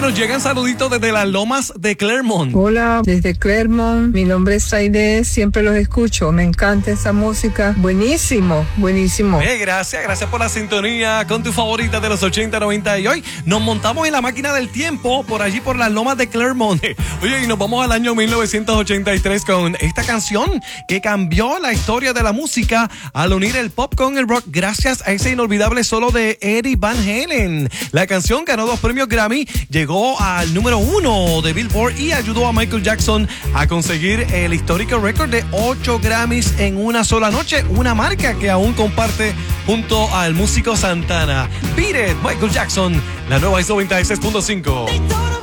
nos llegan saluditos desde las Lomas de Clermont. Hola, desde Clermont. Mi nombre es Aide, siempre los escucho. Me encanta esa música. Buenísimo, buenísimo. Gracias por la sintonía con tu favorita de los 80, 90. Y hoy nos montamos en la máquina del tiempo por allí por las Lomas de Clermont. Oye, y nos vamos al año 1983 con esta canción que cambió la historia de la música al unir el pop con el rock gracias a ese inolvidable solo de Eddie Van Halen. La canción ganó 2 premios Grammy, llegó al número 1 de Billboard y ayudó a Michael Jackson a conseguir el histórico récord de 8 Grammys en una sola noche, una marca que aún comparte junto al músico Santana. Beat It, Michael Jackson, la nueva ISO 96.5.